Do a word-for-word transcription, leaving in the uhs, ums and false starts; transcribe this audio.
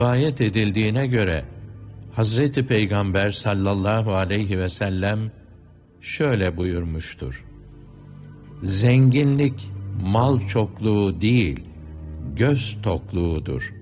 Rivayet edildiğine göre Hazreti Peygamber sallallahu aleyhi ve sellem şöyle buyurmuştur: Zenginlik mal çokluğu değil, göz tokluğudur.